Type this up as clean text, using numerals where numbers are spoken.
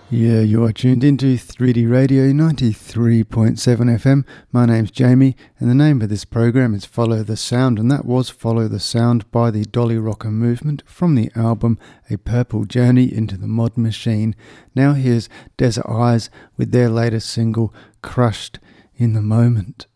Yeah, you are tuned into 3D Radio 93.7 FM. My name's Jamie, and the name of this program is Follow the Sound, and that was Follow the Sound by the Dolly Rocker Movement from the album A Purple Journey into the Mod Machine. Now here's Desert Eyes with their latest single, Crushed in the Moment.